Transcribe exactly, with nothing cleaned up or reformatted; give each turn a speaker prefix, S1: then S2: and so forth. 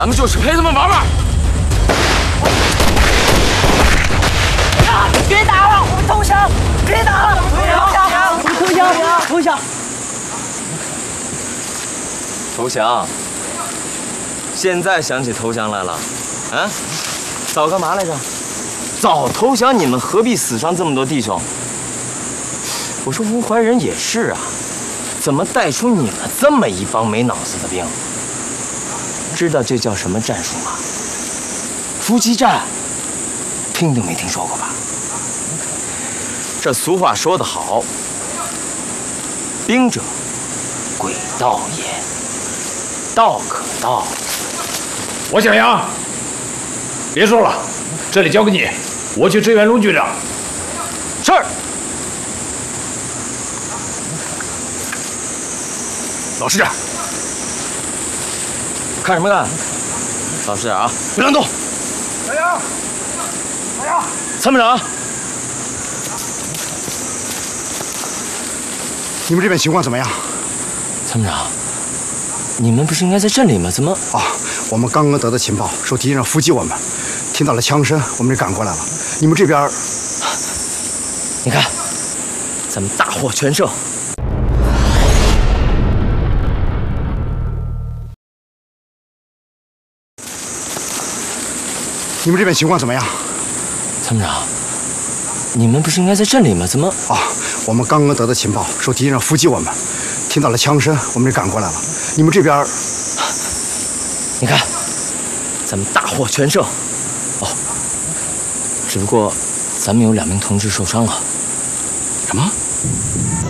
S1: 咱们就是陪他们玩玩。
S2: 啊！别打了，我们投降！别打了，投降！我们投降！投降！
S1: 投降？现在想起投降来了？啊？早干嘛来着？早投降，你们何必死伤这么多弟兄？我说吴怀仁也是啊，怎么带出你们这么一帮没脑子的兵？知道这叫什么战术吗？伏击战，听都没听说过吧？这俗话说得好，兵者，诡道也。道可道。
S3: 我小杨，别说了，这里交给你，我去支援龙局长。
S1: 是。
S3: 老师，
S1: 看什么看？老实点啊，别乱动。
S3: 小杨，小杨，
S1: 参谋长，
S4: 你们这边情况怎么样？
S1: 参谋长，你们不是应该在镇里吗？怎么？
S4: 啊，我们刚刚得到情报，说敌人伏击我们，听到了枪声，我们就赶过来了。你们这边，
S1: 你看，咱们大获全胜。
S4: 你们这边情况怎么样？
S1: 参谋长，你们不是应该在镇里吗？怎么？
S4: 啊，我们刚刚得到情报，说敌人伏击我们，听到了枪声，我们就赶过来了。你们这边，
S1: 你看，咱们大获全胜。哦，只不过咱们有两名同志受伤了。
S4: 什么？